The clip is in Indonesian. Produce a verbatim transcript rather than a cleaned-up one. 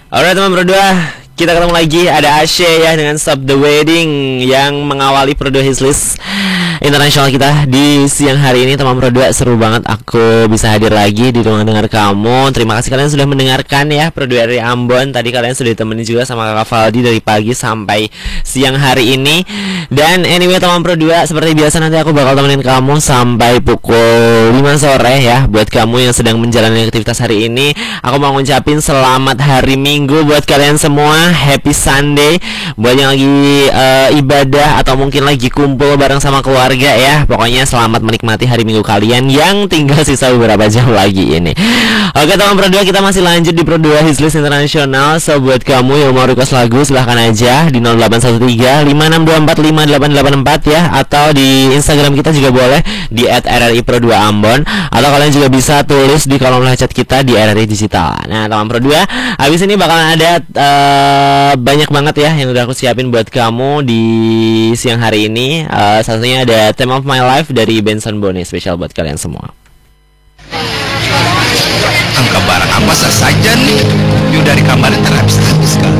Alright teman berdua, kita ketemu lagi. Ada Ashe ya dengan Stop the Wedding yang mengawali Pro dua Hislis internasional kita di siang hari ini. Teman Pro dua, seru banget aku bisa hadir lagi di ruang dengar kamu. Terima kasih kalian sudah mendengarkan ya Pro dua dari Ambon. Tadi kalian sudah ditemenin juga sama Kakak Valdi dari pagi sampai siang hari ini. Dan anyway teman Pro dua, seperti biasa nanti aku bakal temenin kamu sampai pukul lima sore ya. Buat kamu yang sedang menjalani aktivitas hari ini, aku mau ngucapin selamat hari Minggu buat kalian semua. Happy Sunday buat yang lagi uh, ibadah atau mungkin lagi kumpul bareng sama keluarga ya. Pokoknya selamat menikmati hari Minggu kalian yang tinggal sisa beberapa jam lagi ini. Oke teman Pro dua, kita masih lanjut di Pro dua Hislis internasional. So buat kamu yang mau request lagu silahkan aja di nol delapan satu tiga lima enam dua empat lima delapan delapan empat ya. Atau di Instagram kita juga boleh di et r r i pro dua ambon. Atau kalian juga bisa tulis di kolom chat kita di R R I Digital. Nah teman Pro dua, habis ini bakalan ada uh, banyak banget ya yang udah aku siapin buat kamu di siang hari ini. uh, Satunya ada Time of My Life dari Benson Boone, spesial buat kalian semua. Angka barang apa saja nih? Yuk dari kamar terhabis-habis kan.